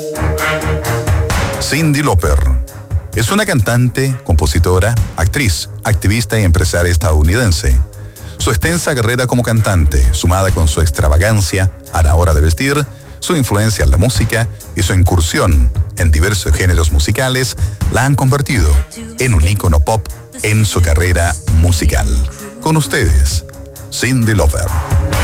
Cyndi Lauper es una cantante, compositora, actriz, activista y empresaria estadounidense. Su extensa carrera como cantante, sumada con su extravagancia a la hora de vestir, su influencia en la música y su incursión en diversos géneros musicales, la han convertido en un ícono pop en su carrera musical. Con ustedes, Cyndi Lauper.